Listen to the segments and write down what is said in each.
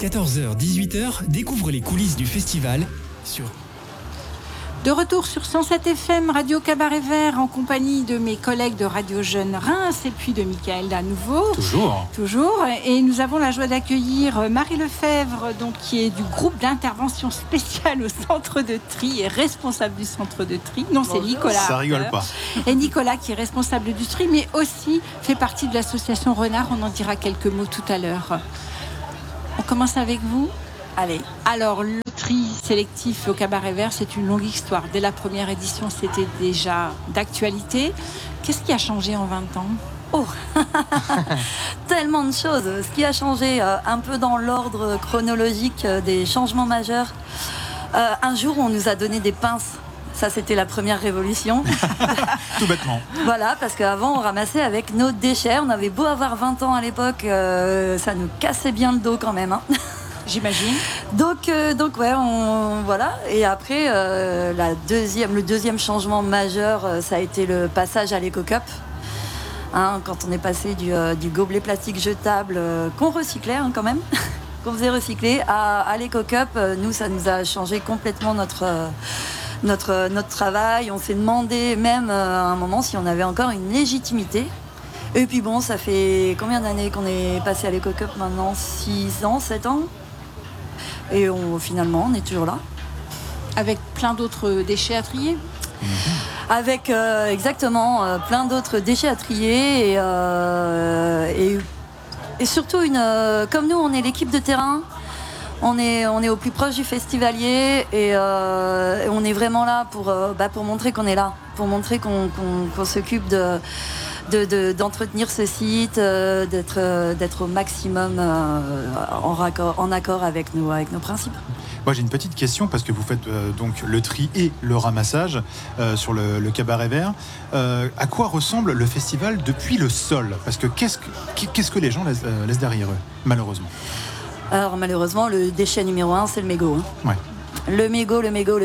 14h-18h, découvre les coulisses du festival sur... De retour sur 107 FM, Radio Cabaret Vert, en compagnie de mes collègues de Radio Jeune Reims et puis de Michael à nouveau. Toujours. Et nous avons la joie d'accueillir Marie Lefebvre, donc, qui est du groupe d'intervention spéciale au centre de tri et responsable du centre de tri. Non, c'est Nicolas. Ça rigole pas. Et Nicolas qui est responsable du tri, mais aussi fait partie de l'association Renard. On en dira quelques mots tout à l'heure. On commence avec vous ? Allez. Alors, le tri sélectif au Cabaret Vert, c'est une longue histoire. Dès la première édition, c'était déjà d'actualité. Qu'est-ce qui a changé en 20 ans ? Oh, tellement de choses. Ce qui a changé, un peu dans l'ordre chronologique des changements majeurs. Un jour, on nous a donné des pinces. Ça, c'était la première révolution. Tout bêtement. Voilà, parce qu'avant, on ramassait avec nos déchets. On avait beau avoir 20 ans à l'époque, ça nous cassait bien le dos quand même. Hein. J'imagine. Donc ouais, voilà. Et après, le deuxième changement majeur, ça a été le passage à l'éco-cup. Hein, quand on est passé du gobelet plastique jetable qu'on recyclait quand même, qu'on faisait recycler, à l'éco-cup, nous, ça nous a changé complètement notre travail. On s'est demandé même à un moment si on avait encore une légitimité. Et puis bon, ça fait combien d'années qu'on est passé à l'éco-cup maintenant ? 6 ans, 7 ans ? Et finalement, on est toujours là. Avec plein d'autres déchets à trier ? Avec exactement plein d'autres déchets à trier et surtout comme nous on est l'équipe de terrain, on est au plus proche du festivalier et on est vraiment là pour montrer qu'on est là, pour montrer qu'on s'occupe d'entretenir ce site, d'être au maximum en accord avec nos principes. Moi j'ai une petite question parce que vous faites donc le tri et le ramassage sur le Cabaret Vert. À quoi ressemble le festival depuis le sol ? Parce que qu'est-ce que les gens laissent derrière eux, malheureusement ? Alors malheureusement, le déchet numéro 1, c'est le mégot. Ouais. Le mégot.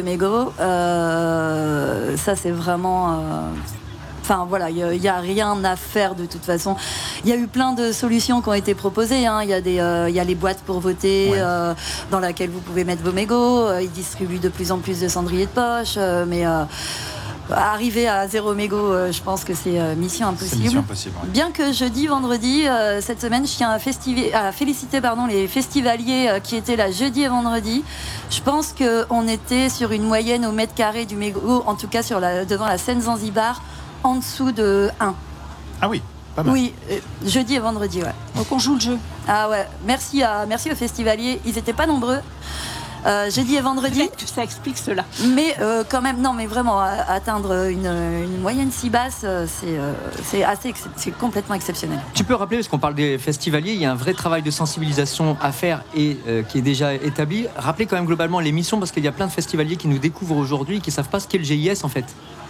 Ça c'est vraiment... Enfin voilà, il n'y a rien à faire de toute façon. Il y a eu plein de solutions qui ont été proposées. Hein. Il y a les boîtes pour voter, dans laquelle vous pouvez mettre vos mégots. Ils distribuent de plus en plus de cendriers de poche. Mais arriver à 0 mégot, je pense que c'est mission impossible. C'est mission impossible, ouais. Bien que jeudi, vendredi, cette semaine, je tiens à féliciter les festivaliers qui étaient là jeudi et vendredi. Je pense qu'on était sur une moyenne au mètre carré du mégot, en tout cas devant la scène Zanzibar, en dessous de 1. Ah oui, pas mal. Oui, jeudi et vendredi, ouais. Donc on joue le jeu. Ah ouais, merci aux festivaliers. Ils n'étaient pas nombreux. Jeudi et vendredi. Ça explique cela. Mais quand même, non, mais vraiment, atteindre une moyenne si basse, c'est complètement exceptionnel. Tu peux rappeler, parce qu'on parle des festivaliers, il y a un vrai travail de sensibilisation à faire et qui est déjà établi. Rappelez quand même globalement les missions, parce qu'il y a plein de festivaliers qui nous découvrent aujourd'hui et qui ne savent pas ce qu'est le GIS en fait.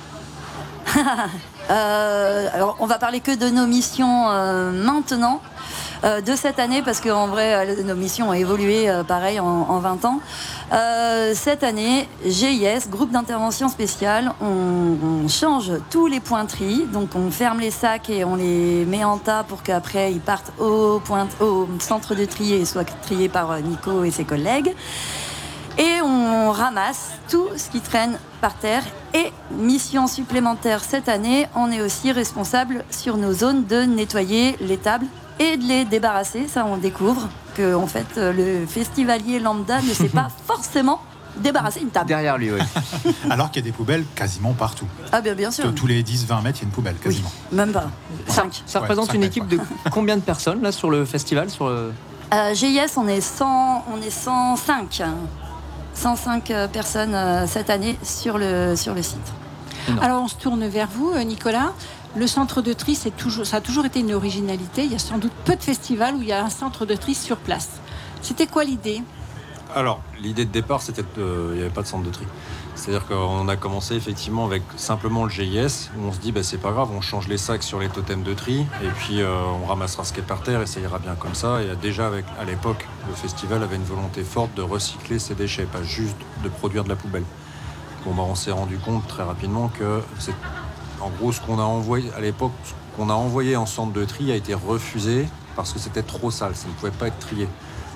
Alors, on va parler que de nos missions maintenant, de cette année, parce qu'en vrai, nos missions ont évolué pareil en 20 ans. Cette année, GIS, groupe d'intervention spéciale, on change tous les points tri, donc on ferme les sacs et on les met en tas pour qu'après ils partent au centre de tri et soient triés par Nico et ses collègues. Et on ramasse tout ce qui traîne par terre. Et mission supplémentaire cette année, on est aussi responsable sur nos zones de nettoyer les tables et de les débarrasser. Ça, on découvre que en fait, le festivalier lambda ne sait pas forcément débarrasser une table. Derrière lui, oui. Alors qu'il y a des poubelles quasiment partout. Ah bien sûr. Tous les 10-20 mètres, il y a une poubelle, quasiment. Oui, même pas. 5. Ça représente une équipe de combien de personnes là sur le festival GIS, on est 105. 105 personnes cette année sur le site. Non. Alors on se tourne vers vous, Nicolas. Le centre de tri, ça a toujours été une originalité. Il y a sans doute peu de festivals où il y a un centre de tri sur place. C'était quoi l'idée ? Alors, l'idée de départ, c'était qu'il n'y avait pas de centre de tri. C'est-à-dire qu'on a commencé effectivement avec simplement le GIS, où on se dit c'est pas grave, on change les sacs sur les totems de tri, et puis on ramassera ce qui est par terre et ça ira bien comme ça. Et déjà, à l'époque, le festival avait une volonté forte de recycler ses déchets, pas juste de produire de la poubelle. Bon, on s'est rendu compte très rapidement que c'est, en gros, ce qu'on a envoyé à l'époque, ce qu'on a envoyé en centre de tri a été refusé parce que c'était trop sale, ça ne pouvait pas être trié.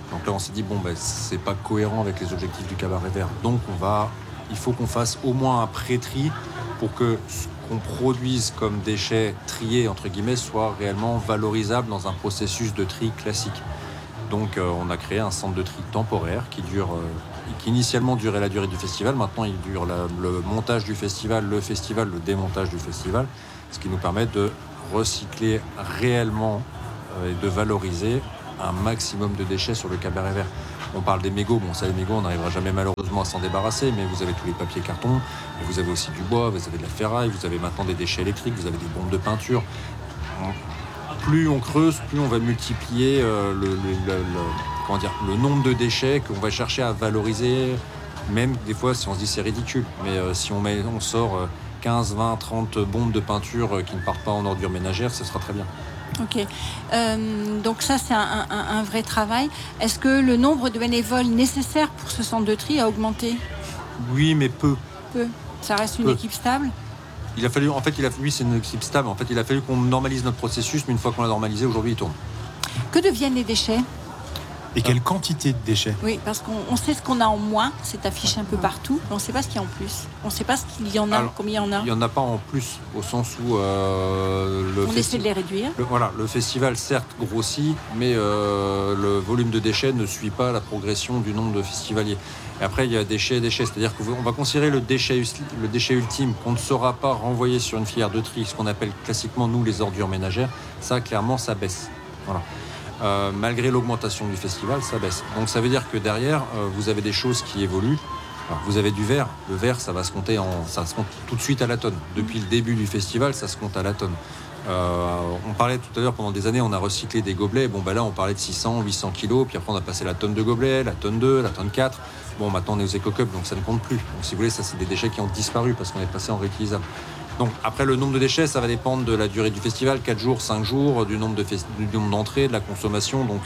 Donc là, on s'est dit, c'est pas cohérent avec les objectifs du cabaret vert. Donc il faut qu'on fasse au moins un pré-tri pour que ce qu'on produise comme déchets triés, entre guillemets, soit réellement valorisable dans un processus de tri classique. Donc on a créé un centre de tri temporaire qui initialement durait la durée du festival. Maintenant, il dure le montage du festival, le démontage du festival, ce qui nous permet de recycler réellement et de valoriser un maximum de déchets sur le cabaret vert. On parle des mégots, les mégots, on n'arrivera jamais malheureusement à s'en débarrasser, mais vous avez tous les papiers cartons, mais vous avez aussi du bois, vous avez de la ferraille, vous avez maintenant des déchets électriques, vous avez des bombes de peinture. Plus on creuse, plus on va multiplier le nombre de déchets qu'on va chercher à valoriser, même des fois si on se dit c'est ridicule, mais si on sort 15, 20, 30 bombes de peinture qui ne partent pas en ordures ménagères, ce sera très bien. Ok, donc ça c'est un vrai travail. Est-ce que le nombre de bénévoles nécessaires pour ce centre de tri a augmenté ? Oui, mais peu. Peu. Ça reste une équipe stable ? Il a fallu, oui, c'est une équipe stable. En fait, il a fallu qu'on normalise notre processus, mais une fois qu'on l'a normalisé, aujourd'hui, il tourne. Que deviennent les déchets ? Et quelle quantité de déchets ? Oui, parce qu'on sait ce qu'on a en moins, c'est affiché un peu partout, mais on ne sait pas ce qu'il y a en plus. On ne sait pas ce qu'il y en a, combien il y en a. Il n'y en a pas en plus, au sens où on essaie de les réduire. Le festival, certes, grossit, mais le volume de déchets ne suit pas la progression du nombre de festivaliers. Et après, il y a déchets et déchets, c'est-à-dire qu'on va considérer le déchet ultime qu'on ne saura pas renvoyer sur une filière de tri, ce qu'on appelle classiquement, nous, les ordures ménagères. Ça, clairement, ça baisse. Voilà. Malgré l'augmentation du festival, ça baisse. Donc ça veut dire que derrière, vous avez des choses qui évoluent. Alors, vous avez du verre. Le verre, ça se compte tout de suite à la tonne. Depuis le début du festival, ça se compte à la tonne. On parlait tout à l'heure, pendant des années, on a recyclé des gobelets. Là, on parlait de 600, 800 kilos. Puis après, on a passé la tonne de gobelets, la tonne 2, la tonne 4. Maintenant, on est aux éco-cups, donc ça ne compte plus. Donc si vous voulez, ça, c'est des déchets qui ont disparu parce qu'on est passé en réutilisable. Donc après, le nombre de déchets, ça va dépendre de la durée du festival, 4 jours, 5 jours, du nombre d'entrées, de la consommation. Donc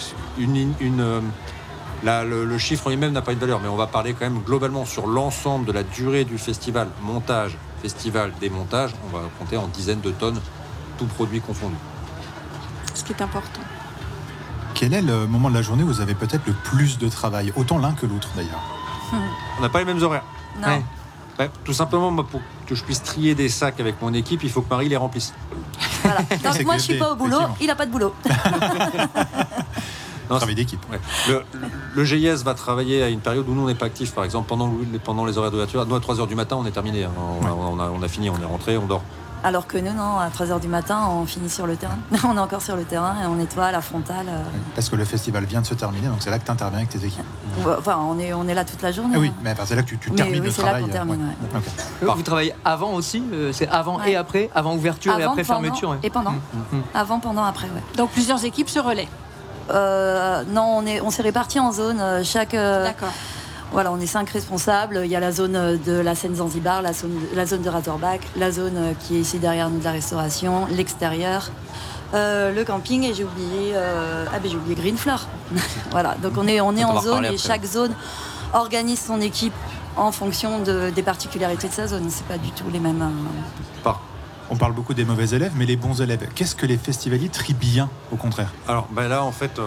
le chiffre en lui-même n'a pas une valeur, mais on va parler quand même globalement sur l'ensemble de la durée du festival, montage, festival, démontage, on va compter en dizaines de tonnes, tout produit confondu. Ce qui est important. Quel est le moment de la journée où vous avez peut-être le plus de travail, autant l'un que l'autre d'ailleurs ? On n'a pas les mêmes horaires. Non. Ouais, tout simplement, moi, pour que je puisse trier des sacs avec mon équipe, il faut que Marie les remplisse. Voilà. Donc moi, je suis pas au boulot, il n'a pas de boulot. Travail d'équipe. Ouais. Le GIS va travailler à une période où nous, on n'est pas actifs. Par exemple, pendant les horaires d'ouverture, nous, à 3h du matin, on est terminé. On a fini, on est rentré, on dort. Alors que nous, non, à 3h du matin, on finit sur le terrain. On est encore sur le terrain et on nettoie la frontale. Parce que le festival vient de se terminer, donc c'est là que tu interviens avec tes équipes. Enfin, on est là toute la journée. Oui, mais c'est là que tu termines le travail. C'est là qu'on termine, ouais. Okay. Vous travaillez avant aussi, c'est avant et après, avant ouverture et après fermeture. Et pendant. Avant, pendant, après, ouais. Donc plusieurs équipes se relaient. Non, on s'est répartis en zones. D'accord. Voilà, on est 5 responsables. Il y a la zone de la Seine-Zanzibar, la zone de Razorback, la zone qui est ici derrière nous de la restauration, l'extérieur, le camping et j'ai oublié Greenfloor. Voilà, donc on est en zone et chaque zone organise son équipe en fonction des particularités de sa zone. C'est pas du tout les mêmes. On parle beaucoup des mauvais élèves, mais les bons élèves, qu'est-ce que les festivaliers trient bien, au contraire ? Alors, là, en fait,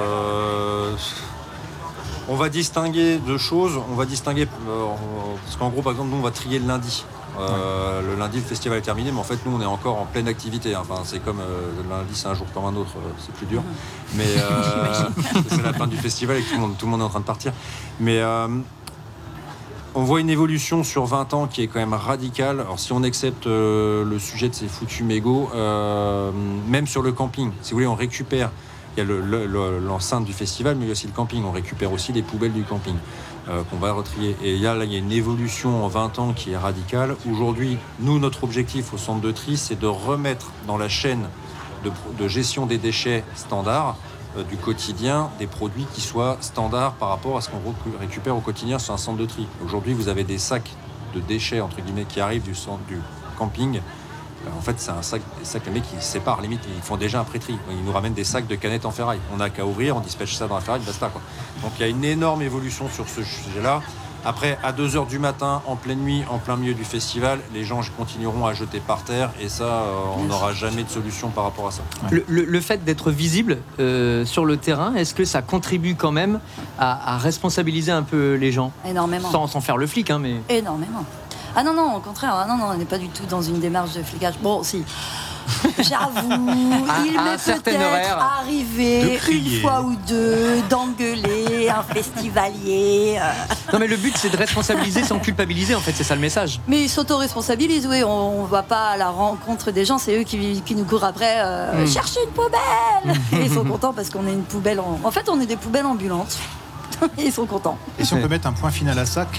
on va distinguer deux choses. On va distinguer, parce qu'en gros, par exemple, nous, on va trier le lundi. Le lundi, le festival est terminé, mais en fait, nous, on est encore en pleine activité. Enfin, c'est comme le lundi, c'est un jour comme un autre, c'est plus dur. Mais c'est la fin du festival et que tout le monde est en train de partir. Mais on voit une évolution sur 20 ans qui est quand même radicale. Alors, si on accepte le sujet de ces foutus mégots, même sur le camping, si vous voulez, on récupère. Il y a l'enceinte du festival, mais il y a aussi le camping. On récupère aussi les poubelles du camping qu'on va retrier. Et là, il y a une évolution en 20 ans qui est radicale. Aujourd'hui, nous, notre objectif au centre de tri, c'est de remettre dans la chaîne de gestion des déchets standards du quotidien des produits qui soient standards par rapport à ce qu'on récupère au quotidien sur un centre de tri. Aujourd'hui, vous avez des sacs de déchets, entre guillemets, qui arrivent du camping. En fait, c'est des sacs, les mecs, ils séparent, limite, ils font déjà un pré-tri. Ils nous ramènent des sacs de canettes en ferraille. On n'a qu'à ouvrir, on dispatche ça dans la ferraille, basta, quoi. Donc, il y a une énorme évolution sur ce sujet-là. Après, à 2h du matin, en pleine nuit, en plein milieu du festival, les gens continueront à jeter par terre et ça, on n'aura jamais de solution par rapport à ça. Le fait d'être visible sur le terrain, est-ce que ça contribue quand même à responsabiliser un peu les gens ? Énormément. Sans faire le flic, hein, mais... Énormément. Ah non, au contraire. Ah non, on n'est pas du tout dans une démarche de flicage. Bon, si. J'avoue, il m'est peut-être arrivé une fois ou deux d'engueuler un festivalier. Non, mais le but, c'est de responsabiliser sans culpabiliser, en fait, c'est ça le message. Mais ils s'auto-responsabilisent, oui. On ne va pas à la rencontre des gens, c'est eux qui nous courent après. Cherchez une poubelle. Et ils sont contents parce qu'on est une poubelle. En fait, on est des poubelles ambulantes. Et ils sont contents. Et si on peut mettre un point final à ça,